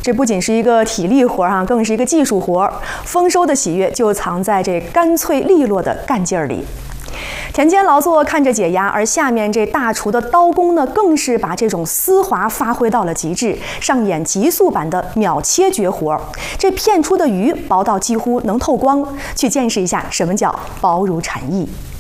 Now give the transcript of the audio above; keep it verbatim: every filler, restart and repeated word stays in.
这不仅是一个体力活啊，更是一个技术活。丰收的喜悦就藏在这干脆利落的干劲儿里。田间劳作看着解压，而下面这大厨的刀工呢，更是把这种丝滑发挥到了极致，上演极速版的秒切绝活。这片出的鱼薄到几乎能透光，去见识一下什么叫薄如蝉翼。